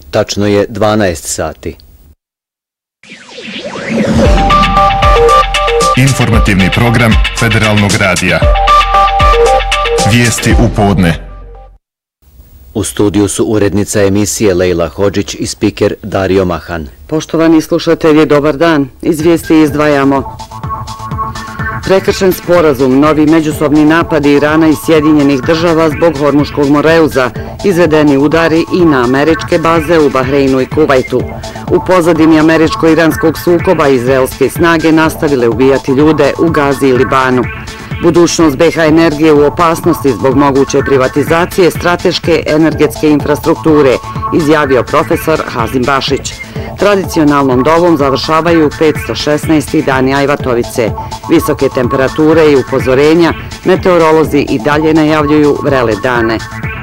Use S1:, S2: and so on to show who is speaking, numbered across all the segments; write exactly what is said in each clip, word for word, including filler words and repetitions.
S1: Tačno je dvanaest sati.
S2: Informativni program Federalnog radija. Vijesti u podne.
S1: U studiju su urednica emisije Lejla Hodžić i spiker Dario Mahan.
S3: Poštovani slušatelji, dobar dan. Iz vijesti izdvajamo. Prekršen sporazum, novi međusobni napadi Irana i Sjedinjenih država zbog Hormuškog moreuza, izvedeni udari i na američke baze u Bahreinu i Kuvajtu. U pozadini američko-iranskog sukoba izraelske snage nastavile ubijati ljude u Gazi i Libanu. Budućnost B H energije u opasnosti zbog moguće privatizacije strateške energetske infrastrukture, izjavio profesor Hazim Bašić. Tradicionalnom dovom završavaju petsto šesnaesti dani Ajvatovice. Visoke temperature i upozorenja, meteorolozi i dalje najavljuju vrele dane.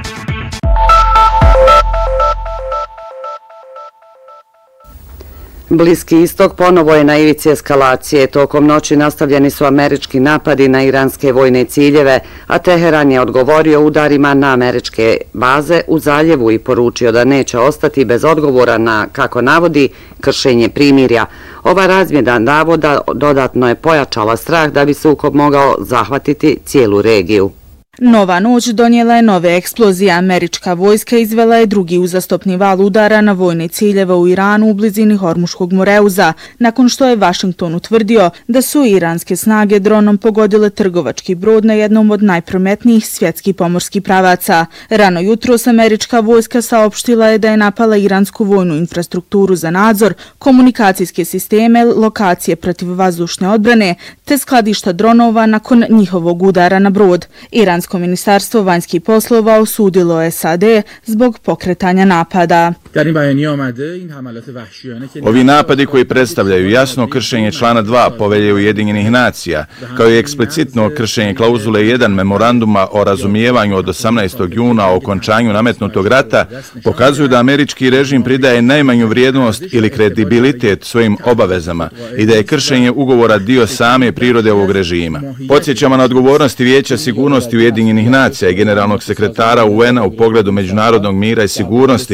S3: Bliski istok ponovo je na ivici eskalacije. Tokom noći nastavljeni su američki napadi na iranske vojne ciljeve, a Teheran je odgovorio udarima na američke baze u zaljevu i poručio da neće ostati bez odgovora na, kako navodi, kršenje primirja. Ova razmjena navoda dodatno je pojačala strah da bi sukob mogao zahvatiti cijelu regiju.
S4: Nova noć donijela je nove eksplozije. Američka vojska izvela je drugi uzastopni val udara na vojne ciljeve u Iranu u blizini Hormuškog moreuza, nakon što je Vašington utvrdio da su iranske snage dronom pogodile trgovački brod na jednom od najprometnijih svjetskih pomorskih pravaca. Rano jutros američka vojska saopštila je da je napala iransku vojnu infrastrukturu za nadzor, komunikacijske sisteme, lokacije protiv vazdušne odbrane te skladišta dronova nakon njihovog udara na brod. Iransko ministarstvo vanjskih poslova osudilo je S A D zbog pokretanja napada.
S5: Ovi napadi koji predstavljaju jasno kršenje člana dva Povelje Ujedinjenih nacija, kao i eksplicitno kršenje klauzule jedan memoranduma o razumijevanju od osamnaestog juna o okončanju nametnutog rata, pokazuju da američki režim pridaje najmanju vrijednost ili kredibilitet svojim obavezama i da je kršenje ugovora dio same prirode ovog režima. Podsjećamo na odgovornosti Vijeća sigurnosti Ujedinjenih nacija i generalnog sekretara U N-a u pogledu međunarodnog mira i sigurnosti